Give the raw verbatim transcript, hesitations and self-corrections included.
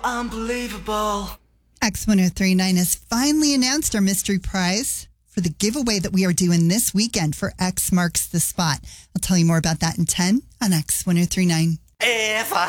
unbelievable. X one oh three point nine has finally announced our mystery prize for the giveaway that we are doing this weekend for X Marks the Spot. I'll tell you more about that in ten on X one oh three point nine. If I